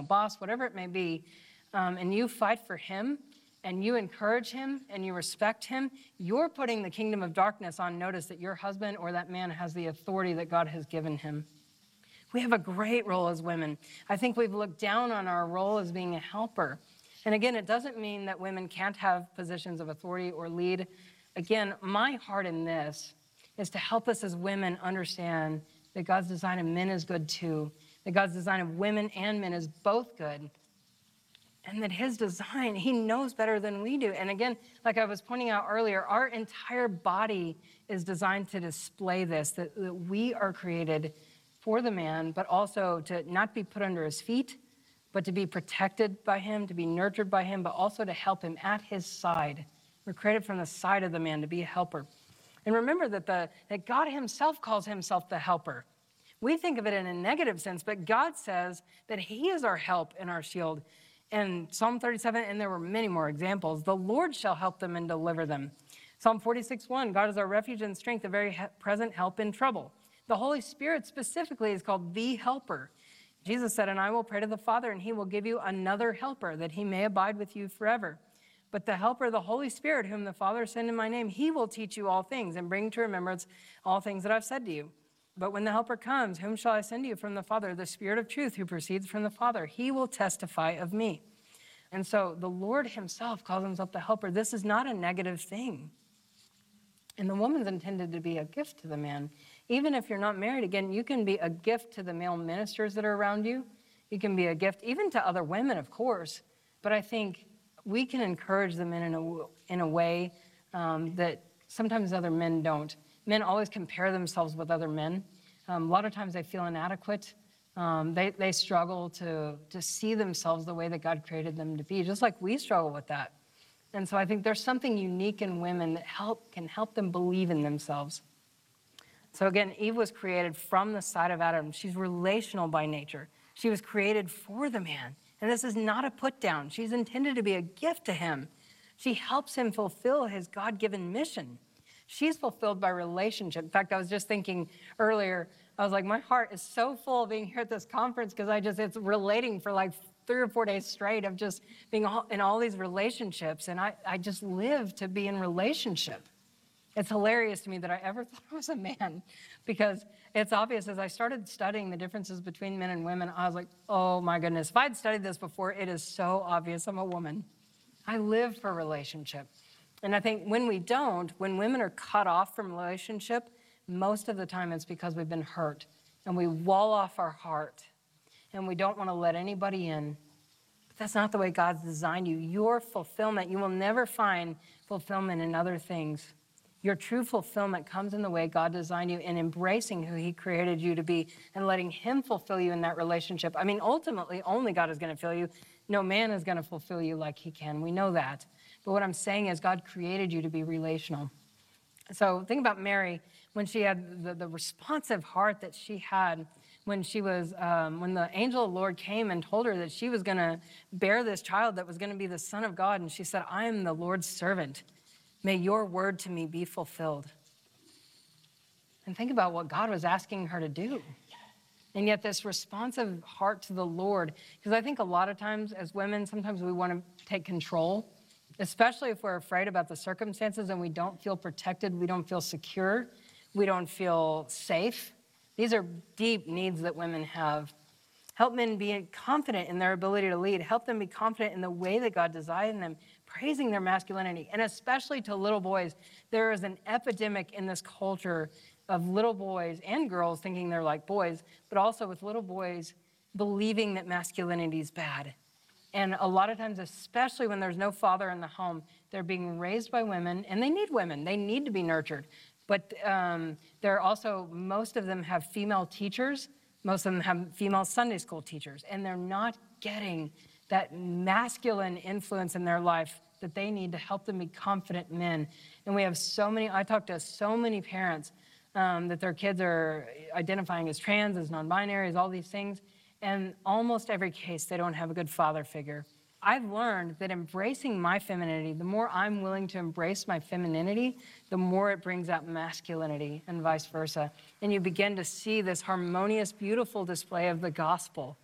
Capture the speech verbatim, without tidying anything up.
female boss, whatever it may be, um, and you fight for him, and you encourage him, and you respect him, you're putting the kingdom of darkness on notice that your husband or that man has the authority that God has given him. We have a great role as women. I think we've looked down on our role as being a helper. And again, it doesn't mean that women can't have positions of authority or lead. Again, my heart in this is to help us as women understand that God's design of men is good too, that God's design of women and men is both good, and that his design, he knows better than we do. And again, like I was pointing out earlier, our entire body is designed to display this, that, that we are created for the man, but also to not be put under his feet, but to be protected by him, to be nurtured by him, but also to help him at his side. We're created from the side of the man to be a helper. And remember that, the, that God himself calls himself the helper. We think of it in a negative sense, but God says that he is our help and our shield. And Psalm thirty-seven, and there were many more examples, the Lord shall help them and deliver them. Psalm forty-six one, God is our refuge and strength, a very he- present help in trouble. The Holy Spirit specifically is called the helper. Jesus said, and I will pray to the Father, and he will give you another helper, that he may abide with you forever. But the helper, the Holy Spirit, whom the Father sent in my name, he will teach you all things and bring to remembrance all things that I've said to you. But when the helper comes, whom shall I send to you from the Father? The Spirit of truth who proceeds from the Father. He will testify of me. And so the Lord himself calls himself the helper. This is not a negative thing. And the woman's intended to be a gift to the man. Even if you're not married, again, you can be a gift to the male ministers that are around you. You can be a gift even to other women, of course. But I think we can encourage the men in a, in a way um, that sometimes other men don't. Men always compare themselves with other men. Um, a lot of times they feel inadequate. Um, they, they struggle to, to see themselves the way that God created them to be, just like we struggle with that. And so I think there's something unique in women that help can help them believe in themselves. So again, Eve was created from the side of Adam. She's relational by nature. She was created for the man. And this is not a put down. She's intended to be a gift to him. She helps him fulfill his God-given mission. She's fulfilled by relationship. In fact, I was just thinking earlier, I was like, my heart is so full being here at this conference because I just, it's relating for like three or four days straight of just being all, in all these relationships. And I, I just live to be in relationship. It's hilarious to me that I ever thought I was a man because it's obvious as I started studying the differences between men and women, I was like, oh my goodness, if I'd studied this before, it is so obvious I'm a woman. I live for relationship. And I think when we don't, when women are cut off from relationship, most of the time it's because we've been hurt and we wall off our heart and we don't want to let anybody in. But that's not the way God's designed you. Your fulfillment, you will never find fulfillment in other things. Your true fulfillment comes in the way God designed you in embracing who he created you to be and letting him fulfill you in that relationship. I mean, ultimately, only God is going to fill you. No man is going to fulfill you like he can. We know that. But what I'm saying is God created you to be relational. So think about Mary, when she had the, the responsive heart that she had when she was, um, when the angel of the Lord came and told her that she was going to bear this child that was going to be the Son of God. And she said, I am the Lord's servant. May your word to me be fulfilled. And think about what God was asking her to do. And yet this responsive heart to the Lord, because I think a lot of times as women, sometimes we want to take control, especially if we're afraid about the circumstances and we don't feel protected, we don't feel secure, we don't feel safe. These are deep needs that women have. Help men be confident in their ability to lead. Help them be confident in the way that God designed them, praising their masculinity. And especially to little boys, there is an epidemic in this culture of little boys and girls thinking they're like boys, but also with little boys believing that masculinity is bad. And a lot of times, especially when there's no father in the home, they're being raised by women, and they need women. They need to be nurtured. But um, they're also, most of them have female teachers. Most of them have female Sunday school teachers, and they're not getting that masculine influence in their life that they need to help them be confident men. And we have so many, I talk to so many parents um, that their kids are identifying as trans, as non-binary, as all these things. And almost every case, they don't have a good father figure. I've learned that embracing my femininity, the more I'm willing to embrace my femininity, the more it brings out masculinity and vice versa. And you begin to see this harmonious, beautiful display of the gospel.